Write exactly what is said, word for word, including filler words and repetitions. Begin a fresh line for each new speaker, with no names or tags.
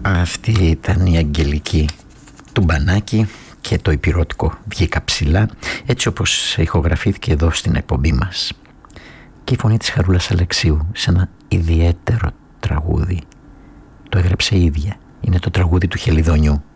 Αυτή ήταν η Αγγελική του Μπανάκη και το υπηρώτικο «Βγήκα ψηλά», έτσι όπως ηχογραφήθηκε εδώ στην εκπομπή μας. Και η φωνή της Χαρούλας Αλεξίου σε ένα ιδιαίτερο τραγούδι. Το έγραψε η ίδια. Είναι το τραγούδι του Χελιδονιού.